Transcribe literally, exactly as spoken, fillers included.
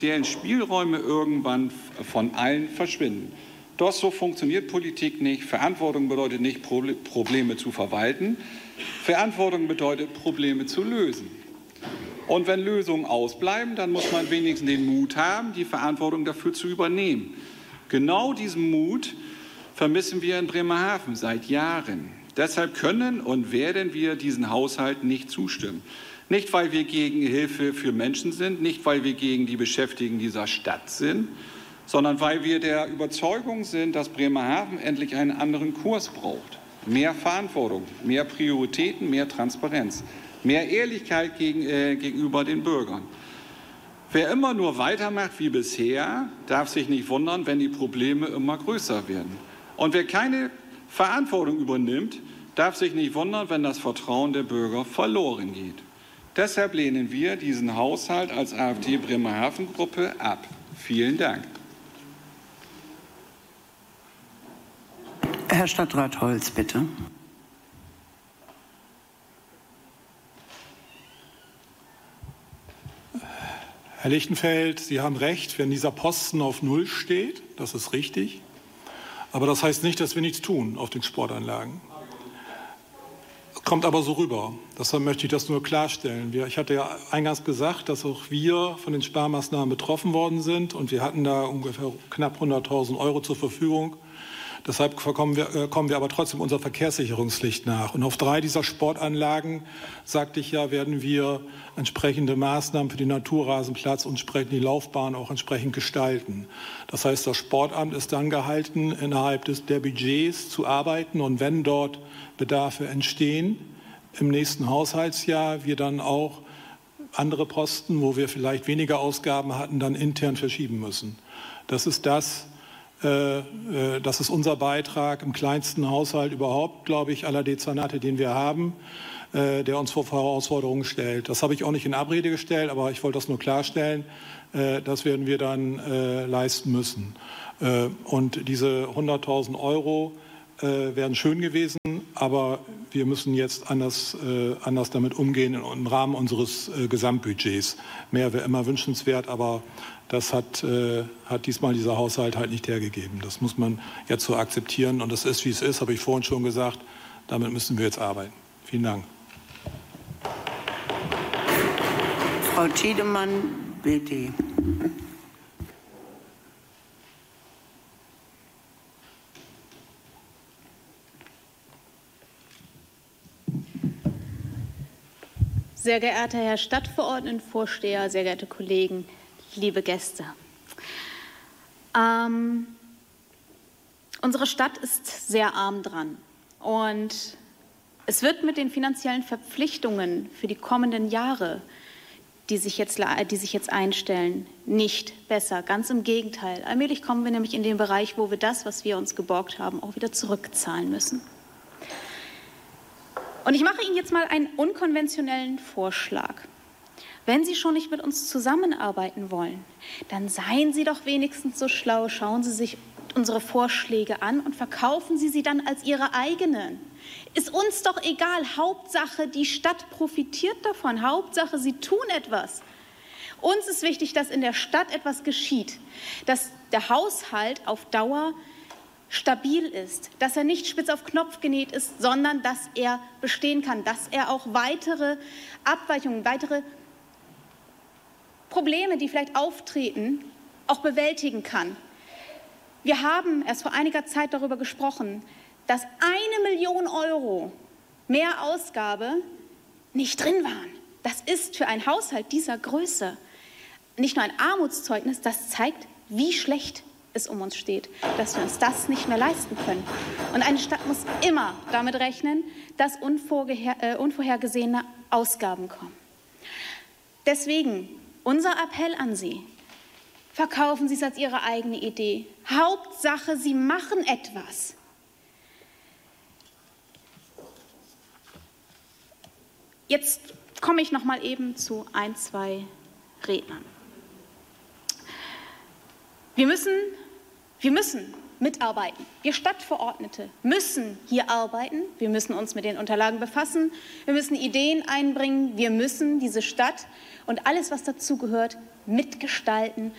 deren Spielräume irgendwann von allen verschwinden. Doch so funktioniert Politik nicht. Verantwortung bedeutet nicht, Probleme zu verwalten. Verantwortung bedeutet, Probleme zu lösen. Und wenn Lösungen ausbleiben, dann muss man wenigstens den Mut haben, die Verantwortung dafür zu übernehmen. Genau diesen Mut vermissen wir in Bremerhaven seit Jahren. Deshalb können und werden wir diesen Haushalt nicht zustimmen. Nicht, weil wir gegen Hilfe für Menschen sind, nicht, weil wir gegen die Beschäftigten dieser Stadt sind, sondern weil wir der Überzeugung sind, dass Bremerhaven endlich einen anderen Kurs braucht. Mehr Verantwortung, mehr Prioritäten, mehr Transparenz, mehr Ehrlichkeit gegen, äh, gegenüber den Bürgern. Wer immer nur weitermacht wie bisher, darf sich nicht wundern, wenn die Probleme immer größer werden. Und wer keine Verantwortung übernimmt, darf sich nicht wundern, wenn das Vertrauen der Bürger verloren geht. Deshalb lehnen wir diesen Haushalt als AfD Bremerhaven-Gruppe ab. Vielen Dank. Herr Stadtrat Holz, bitte. Herr Lichtenfeld, Sie haben recht, wenn dieser Posten auf Null steht, das ist richtig. Aber das heißt nicht, dass wir nichts tun auf den Sportanlagen. Kommt aber so rüber. Deshalb möchte ich das nur klarstellen. Wir, ich hatte ja eingangs gesagt, dass auch wir von den Sparmaßnahmen betroffen worden sind. Und wir hatten da ungefähr knapp hunderttausend Euro zur Verfügung. Deshalb kommen wir, äh, kommen wir aber trotzdem unserer Verkehrssicherungspflicht nach. Und auf drei dieser Sportanlagen, sagte ich ja, werden wir entsprechende Maßnahmen für den Naturrasenplatz und entsprechend die Laufbahn auch entsprechend gestalten. Das heißt, das Sportamt ist dann gehalten, innerhalb des, der Budgets zu arbeiten. Und wenn dort Bedarfe entstehen, im nächsten Haushaltsjahr, wir dann auch andere Posten, wo wir vielleicht weniger Ausgaben hatten, dann intern verschieben müssen. Das ist das, Das ist unser Beitrag im kleinsten Haushalt überhaupt, glaube ich, aller Dezernate, den wir haben, der uns vor Herausforderungen stellt. Das habe ich auch nicht in Abrede gestellt, aber ich wollte das nur klarstellen. Das werden wir dann leisten müssen. Und diese hunderttausend Euro wären schön gewesen, aber wir müssen jetzt anders, anders damit umgehen im Rahmen unseres Gesamtbudgets. Mehr wäre immer wünschenswert, aber das hat, äh, hat diesmal dieser Haushalt halt nicht hergegeben. Das muss man jetzt so akzeptieren. Und das ist, wie es ist, habe ich vorhin schon gesagt. Damit müssen wir jetzt arbeiten. Vielen Dank. Frau Tiedemann, bitte. Sehr geehrter Herr Stadtverordnetenvorsteher, sehr geehrte Kollegen, liebe Gäste. Ähm, unsere Stadt ist sehr arm dran und es wird mit den finanziellen Verpflichtungen für die kommenden Jahre, die sich jetzt, die sich jetzt einstellen, nicht besser. Ganz im Gegenteil. Allmählich kommen wir nämlich in den Bereich, wo wir das, was wir uns geborgt haben, auch wieder zurückzahlen müssen. Und ich mache Ihnen jetzt mal einen unkonventionellen Vorschlag. Wenn Sie schon nicht mit uns zusammenarbeiten wollen, dann seien Sie doch wenigstens so schlau, schauen Sie sich unsere Vorschläge an und verkaufen Sie sie dann als Ihre eigenen. Ist uns doch egal, Hauptsache die Stadt profitiert davon, Hauptsache Sie tun etwas. Uns ist wichtig, dass in der Stadt etwas geschieht, dass der Haushalt auf Dauer stabil ist, dass er nicht spitz auf Knopf genäht ist, sondern dass er bestehen kann, dass er auch weitere Abweichungen, weitere Probleme, die vielleicht auftreten, auch bewältigen kann. Wir haben erst vor einiger Zeit darüber gesprochen, dass eine Million Euro mehr Ausgabe nicht drin waren. Das ist für einen Haushalt dieser Größe nicht nur ein Armutszeugnis, das zeigt, wie schlecht es um uns steht, dass wir uns das nicht mehr leisten können. Und eine Stadt muss immer damit rechnen, dass unvorhergesehene Ausgaben kommen. Deswegen unser Appell an Sie: Verkaufen Sie es als Ihre eigene Idee. Hauptsache, Sie machen etwas. Jetzt komme ich noch mal eben zu ein, zwei Rednern. Wir müssen, wir müssen mitarbeiten. Wir Stadtverordnete müssen hier arbeiten. Wir müssen uns mit den Unterlagen befassen. Wir müssen Ideen einbringen. Wir müssen diese Stadt und alles, was dazugehört, mitgestalten